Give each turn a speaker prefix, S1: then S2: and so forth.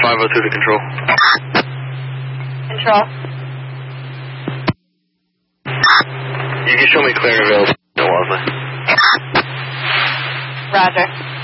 S1: 502 to control.
S2: Control.
S1: You can show me clear and available. No,
S2: Roger.